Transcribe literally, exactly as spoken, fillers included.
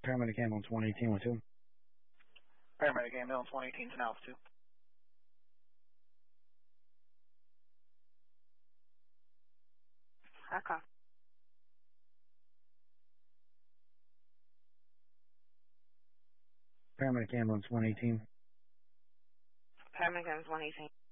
Paramedic ambulance one eighteen with two. Paramedic ambulance one eighteen to Alpha two. Okay. Paramedic ambulance one eighteen. Paramedic ambulance one eighteen.